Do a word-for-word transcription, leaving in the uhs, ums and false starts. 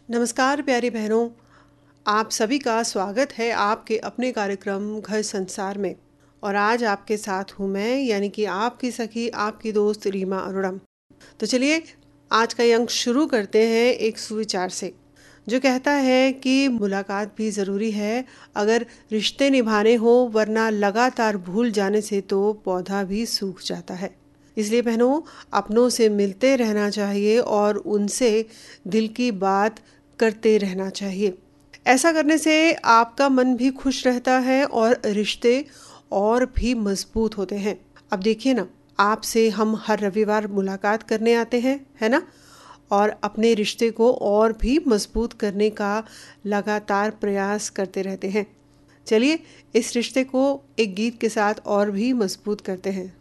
नमस्कार प्यारी बहनों, आप सभी का स्वागत है आपके अपने कार्यक्रम घर संसार में। और आज आपके साथ हूँ मैं, यानी कि आपकी सखी, आपकी दोस्त रीमा अरोड़म। तो चलिए आज का ये अंक शुरू करते हैं एक सुविचार से, जो कहता है कि मुलाकात भी ज़रूरी है अगर रिश्ते निभाने हो, वरना लगातार भूल जाने से तो पौधा भी सूख जाता है। इसलिए बहनों, अपनों से मिलते रहना चाहिए और उनसे दिल की बात करते रहना चाहिए। ऐसा करने से आपका मन भी खुश रहता है और रिश्ते और भी मजबूत होते हैं। अब देखिए ना, आपसे हम हर रविवार मुलाकात करने आते हैं, है ना? और अपने रिश्ते को और भी मजबूत करने का लगातार प्रयास करते रहते हैं। चलिए इस रिश्ते को एक गीत के साथ और भी मजबूत करते हैं।